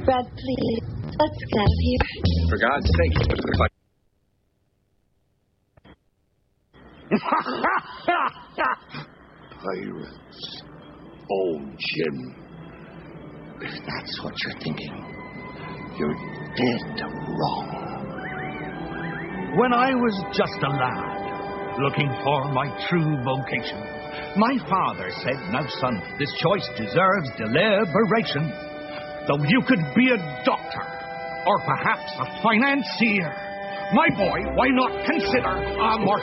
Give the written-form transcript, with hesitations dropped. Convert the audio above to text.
Brad, please, let's get out of here. For God's sake, it looks like... Pirates. Oh, Jim. If that's what you're thinking, you're dead wrong. When I was just a lad, looking for my true vocation, my father said, "Now, son, this choice deserves deliberation. Though you could be a doctor, or perhaps a financier, my boy, why not consider a more